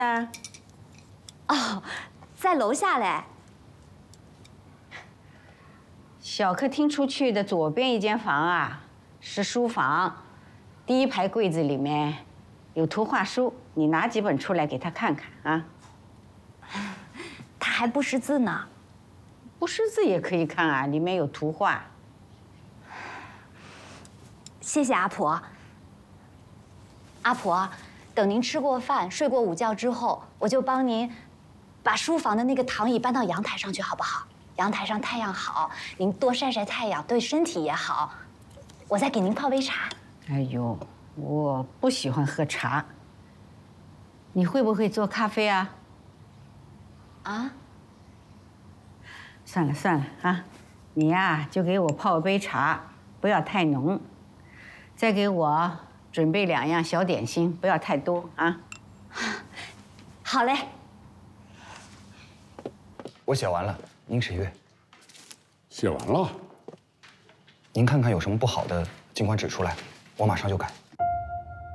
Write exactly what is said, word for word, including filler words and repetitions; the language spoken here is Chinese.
啊？ 哦，在楼下嘞。 小客厅出去的左边一间房啊，是书房，第一排柜子里面有图画书，你拿几本出来给他看看啊。 他还不识字呢。 不识字也可以看啊，里面有图画。 谢谢阿婆。阿婆，等您吃过饭、睡过午觉之后，我就帮您把书房的那个躺椅搬到阳台上去，好不好？阳台上太阳好，您多晒晒太阳，对身体也好。我再给您泡杯茶。 哎呦，我不喜欢喝茶。你会不会做咖啡啊？ 啊？ 算了算了啊，你呀就给我泡杯茶，不要太浓。再给我准备两样小点心，不要太多啊。 好嘞。 我写完了，您审阅。 写完了。 您看看有什么不好的，尽管指出来，我马上就改。